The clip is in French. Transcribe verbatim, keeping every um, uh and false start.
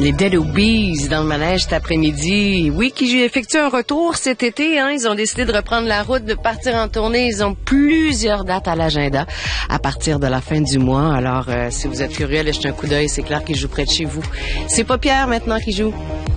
Les Dead Obies dans le manège cet après-midi. Oui, qui effectuent un retour cet été. Hein. Ils ont décidé de reprendre la route, de partir en tournée. Ils ont plusieurs dates à l'agenda à partir de la fin du mois. Alors, euh, si vous êtes curieux, allez jeter un coup d'œil. C'est clair qu'ils jouent près de chez vous. C'est pas Pierre maintenant qui joue.